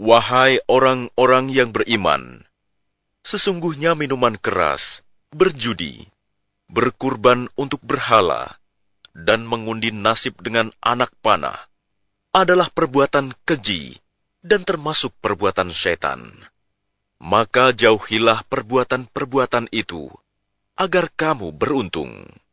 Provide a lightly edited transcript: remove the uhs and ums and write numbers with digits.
Wahai orang-orang yang beriman, sesungguhnya minuman keras, berjudi, berkurban untuk berhala, dan mengundi nasib dengan anak panah adalah perbuatan keji dan termasuk perbuatan setan. Maka jauhilah perbuatan-perbuatan itu, agar kamu beruntung.